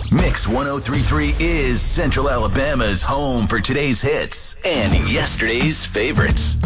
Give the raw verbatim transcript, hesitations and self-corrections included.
Mix ten thirty-three is Central Alabama's home for today's hits and yesterday's favorites.